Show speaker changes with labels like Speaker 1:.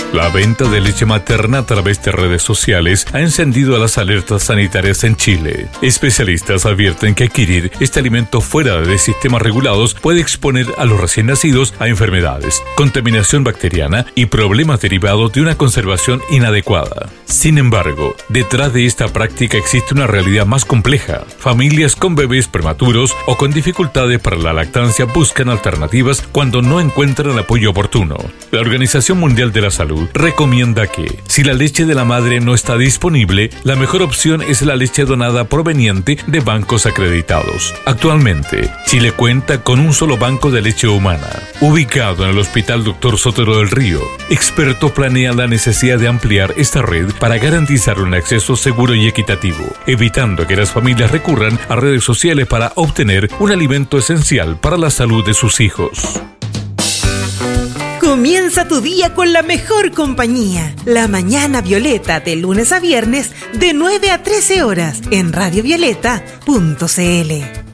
Speaker 1: La venta de leche materna a través de redes sociales ha encendido las alertas sanitarias en Chile. Especialistas advierten que adquirir este alimento fuera de sistemas regulados puede exponer a los recién nacidos a enfermedades, contaminación bacteriana y problemas derivados de una conservación inadecuada. Sin embargo, detrás de esta práctica existe una realidad más compleja. Familias con bebés prematuros o con dificultades para la lactancia buscan alternativas cuando no encuentran apoyo oportuno. La Organización Mundial de la Salud recomienda que, si la leche de la madre no está disponible, la mejor opción es la leche donada proveniente de bancos acreditados. Actualmente, Chile cuenta con un solo banco de leche humana, ubicado en el Hospital Dr. Sotero del Río. Expertos planean la necesidad de ampliar esta red para garantizar un acceso seguro y equitativo, evitando que las familias recurran a redes sociales para obtener un alimento esencial para la salud de sus hijos.
Speaker 2: Comienza tu día con la mejor compañía. La Mañana Violeta, de lunes a viernes, de 9 a 13 horas, en radiovioleta.cl.